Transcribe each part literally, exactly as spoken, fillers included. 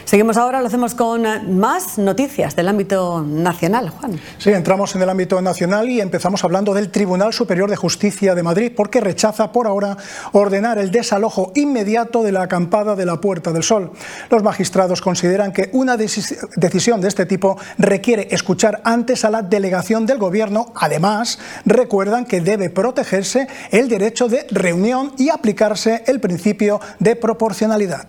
Seguimos ahora, lo hacemos con más noticias del ámbito nacional, Juan. Sí, entramos en el ámbito nacional y empezamos hablando del Tribunal Superior de Justicia de Madrid, porque rechaza por ahora ordenar el desalojo inmediato de la acampada de la Puerta del Sol. Los magistrados consideran que una decisión de este tipo requiere escuchar antes a la delegación del Gobierno. Además, recuerdan que debe protegerse el derecho de reunión y aplicarse el principio de proporcionalidad.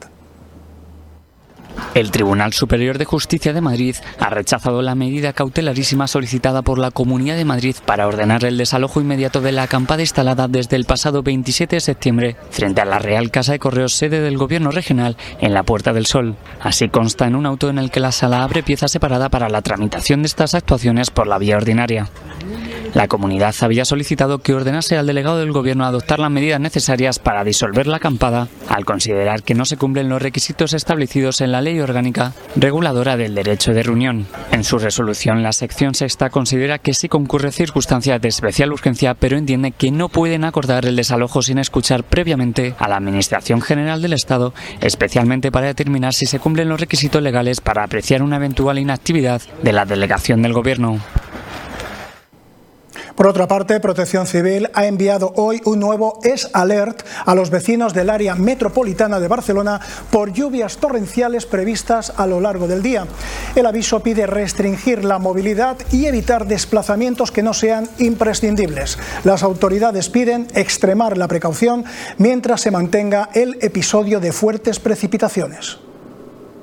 El Tribunal Superior de Justicia de Madrid ha rechazado la medida cautelarísima solicitada por la Comunidad de Madrid para ordenar el desalojo inmediato de la acampada instalada desde el pasado veintisiete de septiembre frente a la Real Casa de Correos, sede del Gobierno regional, en la Puerta del Sol. Así consta en un auto en el que la sala abre pieza separada para la tramitación de estas actuaciones por la vía ordinaria. La comunidad había solicitado que ordenase al delegado del Gobierno adoptar las medidas necesarias para disolver la acampada, al considerar que no se cumplen los requisitos establecidos en la Ley Orgánica Reguladora del Derecho de Reunión. En su resolución, la sección sexta considera que sí concurren circunstancias de especial urgencia, pero entiende que no pueden acordar el desalojo sin escuchar previamente a la Administración General del Estado, especialmente para determinar si se cumplen los requisitos legales para apreciar una eventual inactividad de la delegación del Gobierno. Por otra parte, Protección Civil ha enviado hoy un nuevo Es Alert a los vecinos del área metropolitana de Barcelona por lluvias torrenciales previstas a lo largo del día. El aviso pide restringir la movilidad y evitar desplazamientos que no sean imprescindibles. Las autoridades piden extremar la precaución mientras se mantenga el episodio de fuertes precipitaciones.